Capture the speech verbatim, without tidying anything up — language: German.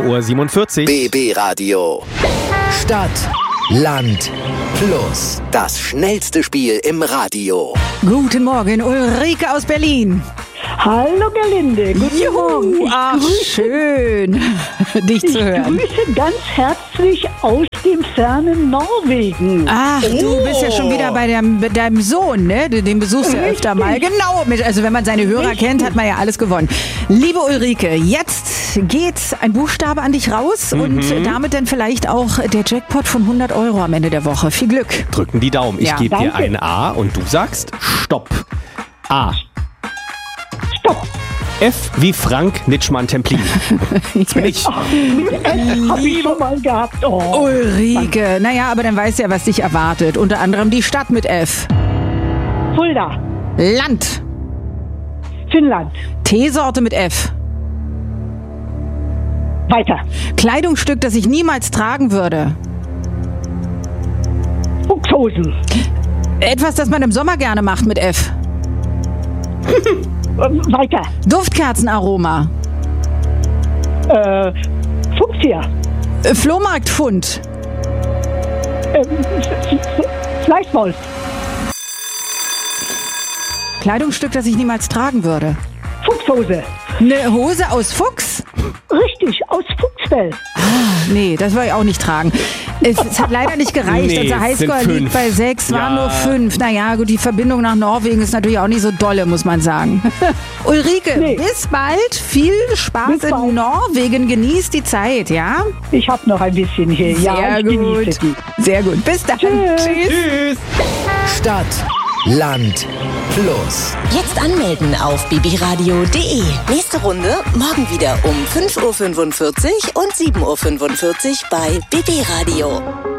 Uhr siebenundvierzig. B B Radio. Stadt, Land, Plus. Das schnellste Spiel im Radio. Guten Morgen, Ulrike aus Berlin. Hallo Gerlinde, guten Juhu, Morgen. Ich ach, grüße, schön, dich zu hören. Ich grüße ganz herzlich aus dem fernen Norwegen. Ach, du bist ja schon wieder bei deinem, bei deinem Sohn, ne? Den besuchst du ja öfter mal. Genau, mit, also wenn man seine Hörer kennt, hat man ja alles gewonnen. Liebe Ulrike, jetzt geht ein Buchstabe an dich raus Mhm. und damit dann vielleicht auch der Jackpot von hundert Euro am Ende der Woche. Viel Glück. Drücken die Daumen. Ich Ja, gebe dir danke. ein A und du sagst Stopp. A. Stopp. F wie Frank Nitschmann-Templin. Jetzt bin ich. Mit F habe ich schon mal gehabt. Oh. Ulrike, naja, aber dann weißt du ja, was dich erwartet. Unter anderem die Stadt mit F. Fulda, Land. Finnland. Teesorte mit F. Weiter. Kleidungsstück, das ich niemals tragen würde. Fuchshosen. Etwas, das man im Sommer gerne macht mit F. Ähm, weiter. Duftkerzenaroma. Äh, Fuchsia. Äh, Flohmarktfund. Ähm, F- F- Fleischwolf. Kleidungsstück, das ich niemals tragen würde. Fuchshose. Eine Hose aus Fuchs? Richtig, aus Fuchsfell. Nee, das will ich auch nicht tragen. Es, es hat leider nicht gereicht. Nee, Unser es Highscore sind liegt fünf. bei sechs, waren Ja. nur fünf. Naja, gut, die Verbindung nach Norwegen ist natürlich auch nicht so dolle, muss man sagen. Ulrike, Nee. bis bald. Viel Spaß Bis in bald. Norwegen. Genießt die Zeit, ja? Ich habe noch ein bisschen hier. ja, Sehr ich gut. genieße die. Sehr gut. Bis dann. Tschüss. Tschüss. Stadt, Land, Plus. Jetzt anmelden auf bbradio punkt de. Nächste Runde morgen wieder um fünf Uhr fünfundvierzig und sieben Uhr fünfundvierzig bei B B Radio.